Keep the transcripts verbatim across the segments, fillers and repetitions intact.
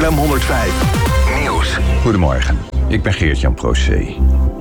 Haarlem honderdvijf Nieuws. Goedemorgen, ik ben Geert-Jan Procé.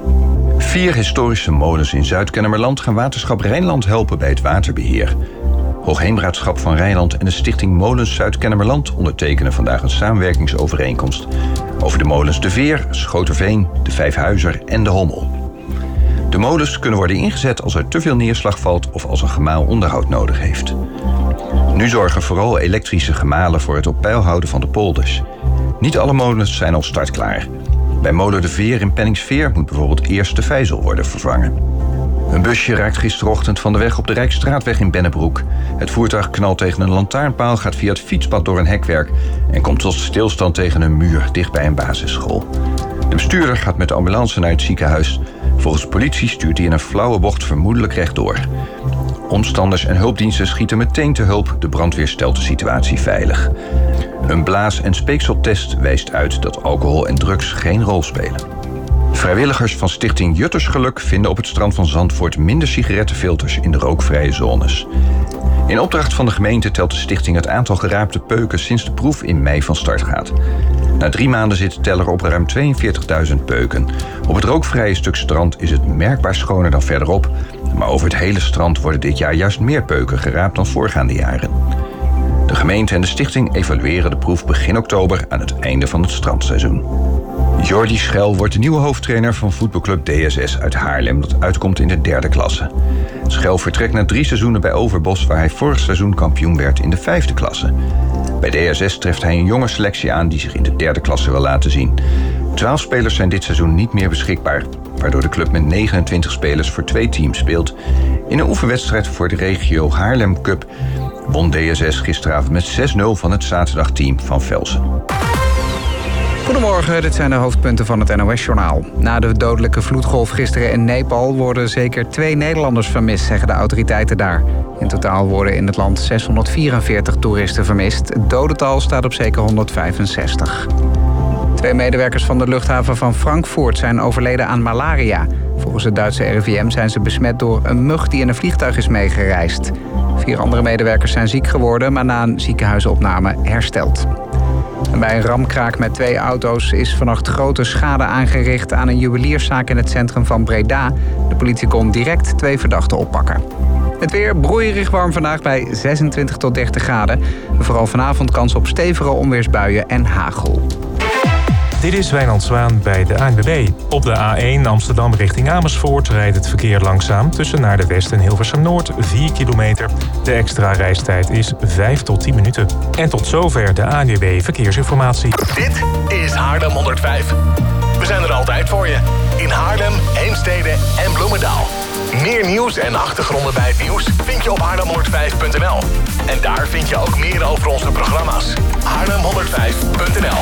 Vier historische molens in Zuid-Kennemerland gaan waterschap Rijnland helpen bij het waterbeheer. Hoogheemraadschap van Rijnland en de stichting Molens Zuid-Kennemerland ondertekenen vandaag een samenwerkingsovereenkomst over de molens De Veer, Schoterveen, de Vijfhuizer en de Hommel. De molens kunnen worden ingezet als er te veel neerslag valt of als een gemaal onderhoud nodig heeft. Nu zorgen vooral elektrische gemalen voor het op peil houden van de polders. Niet alle molens zijn al startklaar. Bij molen De Veer in Penningsveer moet bijvoorbeeld eerst de vijzel worden vervangen. Een busje raakt gisterochtend van de weg op de Rijksstraatweg in Bennebroek. Het voertuig knalt tegen een lantaarnpaal, gaat via het fietspad door een hekwerk en komt tot stilstand tegen een muur dicht bij een basisschool. De bestuurder gaat met de ambulance naar het ziekenhuis. Volgens de politie stuurt hij in een flauwe bocht vermoedelijk rechtdoor. Omstanders en hulpdiensten schieten meteen te hulp. De brandweer stelt de situatie veilig. Een blaas- en speekseltest wijst uit dat alcohol en drugs geen rol spelen. Vrijwilligers van stichting Juttersgeluk vinden op het strand van Zandvoort minder sigarettenfilters in de rookvrije zones. In opdracht van de gemeente telt de stichting het aantal geraapte peuken sinds de proef in mei van start gaat. Na drie maanden zit de teller op ruim tweeënveertigduizend peuken. Op het rookvrije stuk strand is het merkbaar schoner dan verderop, maar over het hele strand worden dit jaar juist meer peuken geraapt dan voorgaande jaren. De gemeente en de stichting evalueren de proef begin oktober aan het einde van het strandseizoen. Jordi Schel wordt de nieuwe hoofdtrainer van voetbalclub D S S uit Haarlem, dat uitkomt in de derde klasse. Schel vertrekt na drie seizoenen bij Overbos, waar hij vorig seizoen kampioen werd in de vijfde klasse. Bij D S S treft hij een jonge selectie aan die zich in de derde klasse wil laten zien. Twaalf spelers zijn dit seizoen niet meer beschikbaar, waardoor de club met negenentwintig spelers voor twee teams speelt. In een oefenwedstrijd voor de regio Haarlem Cup won D S S gisteravond met zes nul van het zaterdagteam van Velsen. Goedemorgen, dit zijn de hoofdpunten van het N O S-journaal. Na de dodelijke vloedgolf gisteren in Nepal worden zeker twee Nederlanders vermist, zeggen de autoriteiten daar. In totaal worden in het land zeshonderdvierenveertig toeristen vermist. Het dodental staat op zeker honderdvijfenzestig. Twee medewerkers van de luchthaven van Frankfurt zijn overleden aan malaria. Volgens het Duitse R I V M zijn ze besmet door een mug die in een vliegtuig is meegereisd. Vier andere medewerkers zijn ziek geworden, maar na een ziekenhuisopname hersteld. En bij een ramkraak met twee auto's is vannacht grote schade aangericht aan een juwelierszaak in het centrum van Breda. De politie kon direct twee verdachten oppakken. Het weer broeierig warm vandaag bij zesentwintig tot dertig graden. Vooral vanavond kans op stevige onweersbuien en hagel. Dit is Wijnand Zwaan bij de A N W B. Op de A één Amsterdam richting Amersfoort rijdt het verkeer langzaam tussen naar de West en Hilversum Noord vier kilometer. De extra reistijd is vijf tot tien minuten. En tot zover de A N W B Verkeersinformatie. Dit is Haarlem honderdvijf. We zijn er altijd voor je. In Haarlem, Heemstede en Bloemendaal. Meer nieuws en achtergronden bij het nieuws vind je op haarlem honderdvijf punt n l. En daar vind je ook meer over onze programma's. haarlem honderdvijf punt n l